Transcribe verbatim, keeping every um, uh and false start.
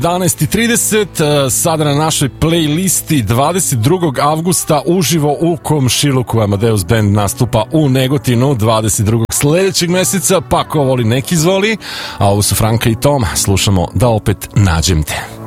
jedanaest i trideset, sada na našoj playlisti dvadeset drugog avgusta uživo u Komšiluku Amadeus Band nastupa u Negotinu dvadeset drugog sledećeg meseca, pa ko voli nek izvoli, a ovo su Franka i Tom, slušamo Da opet nađem te.